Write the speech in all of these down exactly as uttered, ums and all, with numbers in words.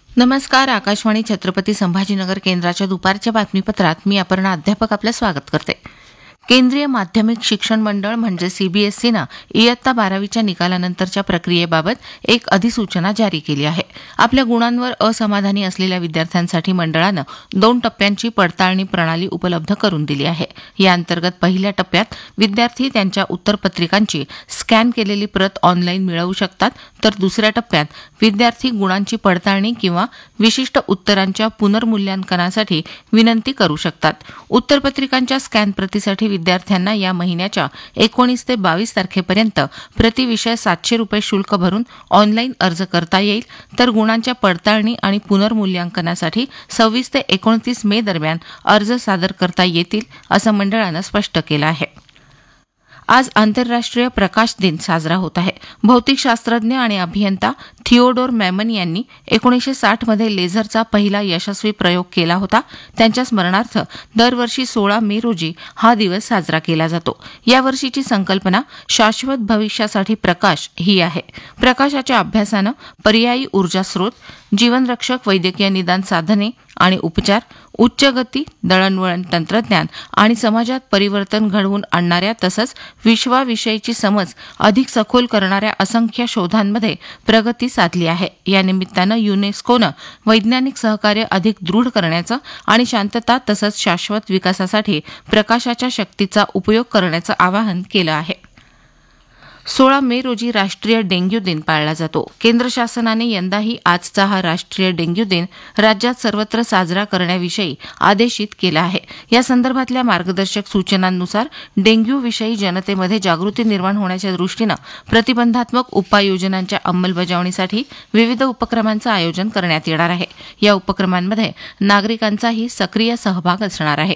नमस्कार. आकाशवाणी छत्रपती संभाजीनगर केंद्राच्या दुपारच्या बातमीपत्रात मी अपर्णा अध्यापक आपलं स्वागत करते. केंद्रीय माध्यमिक शिक्षण मंडळ म्हणजे सीबीएसईनं इयत्ता बारावीच्या निकालानंतरच्या प्रक्रियेबाबत एक अधिसूचना जारी केली आहे. आपल्या गुणांवर असमाधानी असलेल्या विद्यार्थ्यांसाठी मंडळानं दोन टप्प्यांची पडताळणी प्रणाली उपलब्ध करून दिली आहे. या अंतर्गत पहिल्या टप्प्यात विद्यार्थी त्यांच्या उत्तरपत्रिकांची स्कॅन केलेली प्रत ऑनलाईन मिळवू शकतात, तर दुसऱ्या टप्प्यात विद्यार्थी गुणांची पडताळणी किंवा विशिष्ट उत्तरांच्या पुनर्मूल्यांकनासाठी विनंती करू शकतात. उत्तरपत्रिकांच्या स्कॅन प्रतीसाठी विद्यार्थ्यांना या महिन्याच्या एकोणीस ते बावीस तारखेपर्यंत प्रतिविषय सातशे रुपये शुल्क भरून ऑनलाईन अर्ज करता येईल, तर गुणांच्या पडताळणी आणि पुनर्मूल्यांकनासाठी सव्वीस ते एकोणतीस मे दरम्यान अर्ज सादर करता येतील, असं मंडळानं स्पष्ट केलं आहे. आज आंतरराष्ट्रीय प्रकाश दिन साजरा होत आहे. भौतिकशास्त्रज्ञ आणि अभियंता थिओडोर मॅमन यांनी एकोणीसशे साठमध्ये लेझरचा पहिला यशस्वी प्रयोग केला होता. त्यांच्या स्मरणार्थ दरवर्षी सोळा मे रोजी हा दिवस साजरा केला जातो. यावर्षीची संकल्पना शाश्वत भविष्यासाठी प्रकाश ही आहे. प्रकाशाच्या अभ्यासानं पर्यायी ऊर्जा स्रोत, जीवनरक्षक वैद्यकीय निदान साधने आणि उपचार, उच्च गती दळणवळण तंत्रज्ञान आणि समाजात परिवर्तन घडवून आणणाऱ्या तसंच विश्वाविषयीची समज अधिक सखोल करणाऱ्या असंख्य शोधांमध्ये प्रगती साधली आहे. या निमित्तानं युनेस्कोनं वैज्ञानिक सहकार्य अधिक दृढ करण्याचं आणि शांतता तसंच शाश्वत विकासासाठी प्रकाशाच्या शक्तीचा उपयोग करण्याचं आवाहन केलं आहे. सोळा मे रोजी राष्ट्रीय डेंग्यू दिन पाळला जातो. केंद्र शासनाने यंदाही आजचा हा राष्ट्रीय डेंग्यू दिन राज्यात सर्वत्र साजरा करण्याविषयी आदेशित केला आहे. या संदर्भातल्या मार्गदर्शक सूचनांनुसार डेंग्यूविषयी जनतेमध्ये जागृती निर्माण होण्याच्या दृष्टीनं प्रतिबंधात्मक उपाययोजनांच्या अंमलबजावणीसाठी विविध उपक्रमांचं आयोजन करण्यात येणार आहे. या उपक्रमांमध्ये नागरिकांचाही सक्रिय सहभाग असणार आहे.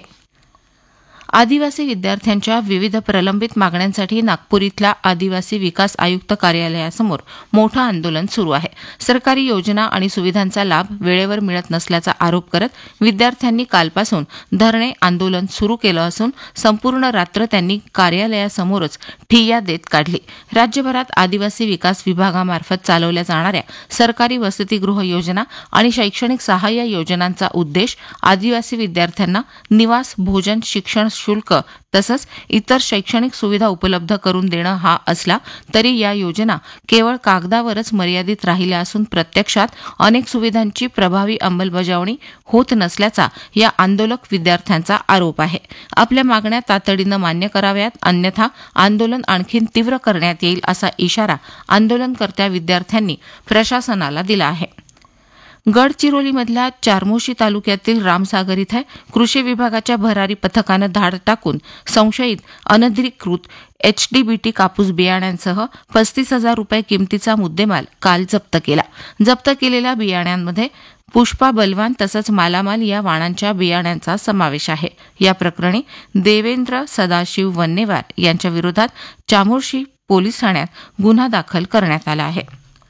आदिवासी विद्यार्थ्यांच्या विविध प्रलंबित मागण्यांसाठी नागपूर इथल्या आदिवासी विकास आयुक्त कार्यालयासमोर मोठं आंदोलन सुरू आहे. सरकारी योजना आणि सुविधांचा लाभ वेळेवर मिळत नसल्याचा आरोप करत विद्यार्थ्यांनी कालपासून धरणे आंदोलन सुरू केलं असून संपूर्ण रात्र त्यांनी कार्यालयासमोरच ठिय्या देत काढली. राज्यभरात आदिवासी विकास विभागामार्फत चालवल्या जाणाऱ्या सरकारी वसतिगृह योजना आणि शैक्षणिक सहाय्य योजनांचा उद्देश आदिवासी विद्यार्थ्यांना निवास, भोजन, शिक्षण शुल्क तसंच इतर शैक्षणिक सुविधा उपलब्ध करून देणं हा असला तरी या योजना केवळ कागदावरच मर्यादित राहिल्या असून प्रत्यक्षात अनेक सुविधांची प्रभावी अंमलबजावणी होत नसल्याचा या आंदोलक विद्यार्थ्यांचा आरोप आहे. आपल्या मागण्या तातडीनं मान्य कराव्यात, अन्यथा आंदोलन आणखीन तीव्र करण्यात येईल असा इशारा आंदोलनकर्त्या विद्यार्थ्यांनी प्रशासनाला दिला आहे. गडचिरोलीमधल्या चार्मोशी तालुक्यातील रामसागर इथं कृषी विभागाच्या भरारी पथकानं धाड टाकून संशयित अनधिकृत एचडीबीटी कापूस बियाण्यांसह पस्तीस हजार रुपये किमतीचा मुद्देमाल काल जप्त केला. जप्त केलेल्या बियाण्यांमध्ये पुष्पा बलवान तसंच मालामाल या वाणांच्या बियाण्यांचा समावेश आहे. या प्रकरणी देवेंद्र सदाशिव वन्नेवार यांच्या विरोधात चामोर्शी पोलीस ठाण्यात गुन्हा दाखल करण्यात आला आहे.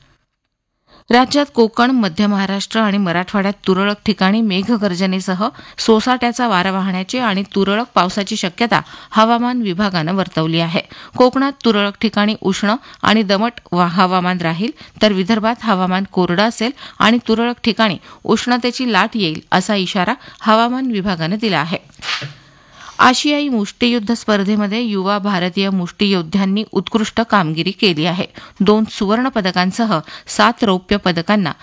राज्यात कोकण, मध्य महाराष्ट्र आणि मराठवाड्यात तुरळक ठिकाणी मेघगर्जनेसह सोसाट्याचा वारा वाहण्याची आणि तुरळक पावसाची शक्यता हवामान विभागानं वर्तवली आहे. कोकणात तुरळक ठिकाणी उष्ण आणि दमट हवामान राहील, तर विदर्भात हवामान कोरडं असेल आणि तुरळक ठिकाणी उष्णतेची लाट येईल असा इशारा हवामान विभागानं दिला आहे. आशियाई मुष्टियुद्ध स्पर्धेमध्ये युवा भारतीय मुष्टियोद्ध्यांनी उत्कृष्ट कामगिरी केली आहे. दोन सुवर्ण पदकांसह सात रौप्य पदकांना